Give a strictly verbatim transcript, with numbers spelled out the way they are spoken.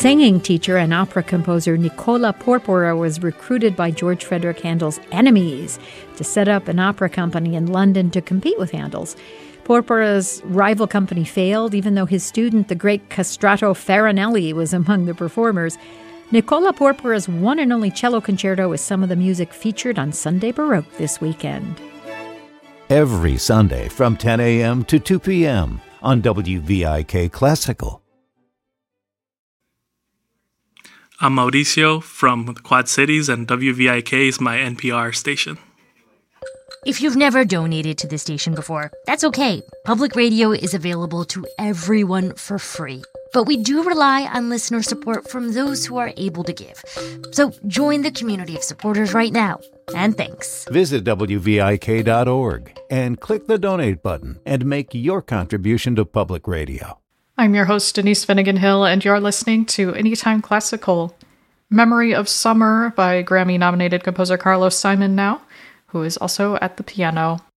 Singing teacher and opera composer Nicola Porpora was recruited by George Frederick Handel's enemies to set up an opera company in London to compete with Handel's. Porpora's rival company failed, even though his student, the great Castrato Farinelli, was among the performers. Nicola Porpora's one and only cello concerto is some of the music featured on Sunday Baroque this weekend. Every Sunday from ten a.m. to two p.m. on W V I K Classical. I'm Mauricio from the Quad Cities, and W V I K is my N P R station. If you've never donated to the station before, that's okay. Public radio is available to everyone for free. But we do rely on listener support from those who are able to give. So join the community of supporters right now. And thanks. Visit W V I K dot org and click the donate button and make your contribution to public radio. I'm your host, Denise Finnegan Hill, and you're listening to Anytime Classical. Memory of Summer by Grammy-nominated composer Carlos Simon now, who is also at the piano.